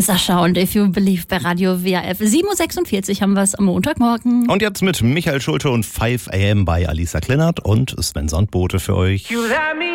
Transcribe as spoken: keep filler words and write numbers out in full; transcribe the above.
Sascha und If You Believe bei Radio W R F. sieben Uhr sechsundvierzig haben wir es am Montagmorgen. Und jetzt mit Michael Schulte und fünf a m bei Alisa Klennert und Sven Sandbote für euch.